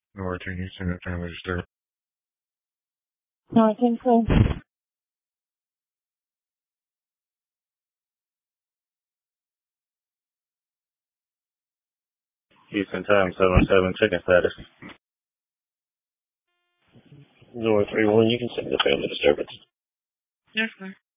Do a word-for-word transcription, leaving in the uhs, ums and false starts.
Northern Houston at family disturbance. No, I think so. Houston time seven seven, checking status. Zero three one, you can send the family disturbance. Yes, sir.